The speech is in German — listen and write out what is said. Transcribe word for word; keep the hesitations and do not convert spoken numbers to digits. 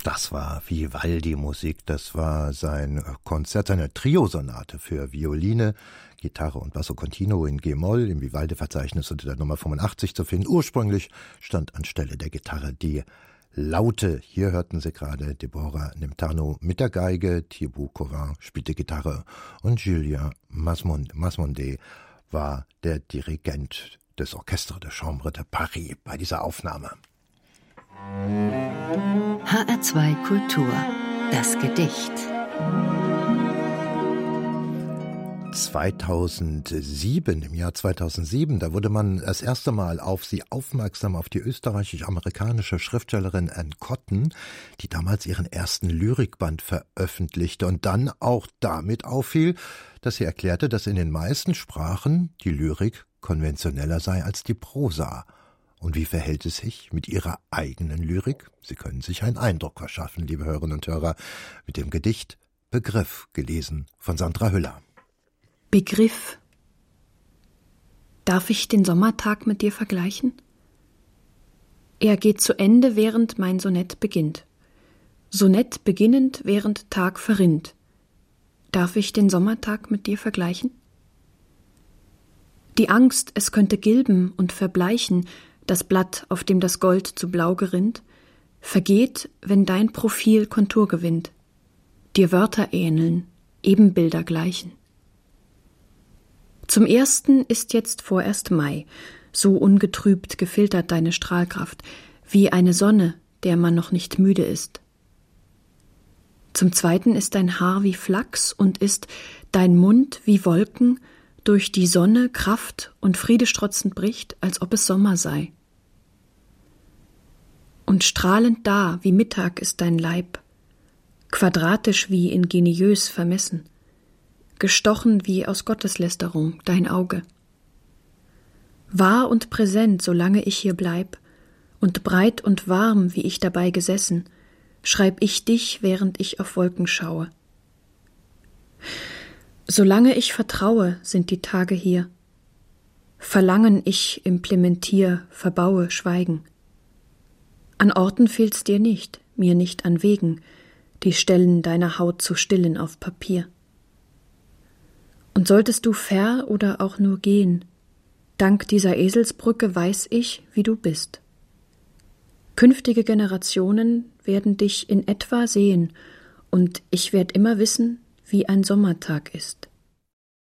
Das war Vivaldi-Musik, das war sein Konzert, seine Triosonate für Violine, Gitarre und Basso Continuo in G-Moll im Vivaldi-Verzeichnis unter der Nummer fünfundachtzig zu finden. Ursprünglich stand anstelle der Gitarre die Laute. Hier hörten Sie gerade Deborah Nemtano mit der Geige, Thibaut Covin spielte Gitarre und Julien Masmondet war der Dirigent des Orchestre de Chambre de Paris bei dieser Aufnahme. H R zwei Kultur, das Gedicht. zweitausendsieben, im Jahr zweitausendsieben, da wurde man das erste Mal auf sie aufmerksam, auf die österreichisch-amerikanische Schriftstellerin Anne Cotton, die damals ihren ersten Lyrikband veröffentlichte und dann auch damit auffiel, dass sie erklärte, dass in den meisten Sprachen die Lyrik konventioneller sei als die Prosa. Und wie verhält es sich mit ihrer eigenen Lyrik? Sie können sich einen Eindruck verschaffen, liebe Hörerinnen und Hörer, mit dem Gedicht Begriff, gelesen von Sandra Hüller. Begriff. Darf ich den Sommertag mit dir vergleichen? Er geht zu Ende, während mein Sonett beginnt. Sonett beginnend, während Tag verrinnt. Darf ich den Sommertag mit dir vergleichen? Die Angst, es könnte gilben und verbleichen, das Blatt, auf dem das Gold zu blau gerinnt, vergeht, wenn dein Profil Kontur gewinnt, dir Wörter ähneln, Ebenbilder gleichen. Zum ersten ist jetzt vorerst Mai, so ungetrübt gefiltert deine Strahlkraft, wie eine Sonne, der man noch nicht müde ist. Zum zweiten ist dein Haar wie Flachs und ist dein Mund wie Wolken, durch die Sonne Kraft und Friede strotzend bricht, als ob es Sommer sei. Und strahlend da wie Mittag ist dein Leib, quadratisch wie ingeniös vermessen, gestochen wie aus Gotteslästerung dein Auge. Wahr und präsent, solange ich hier bleib, und breit und warm, wie ich dabei gesessen, schreib ich dich, während ich auf Wolken schaue. Solange ich vertraue, sind die Tage hier. Verlangen ich implementier, verbaue, schweigen. An Orten fehlt's dir nicht, mir nicht an Wegen, die Stellen deiner Haut zu stillen auf Papier. Und solltest du ver- oder auch nur gehen, dank dieser Eselsbrücke weiß ich, wie du bist. Künftige Generationen werden dich in etwa sehen, und ich werd immer wissen, wie ein Sommertag ist.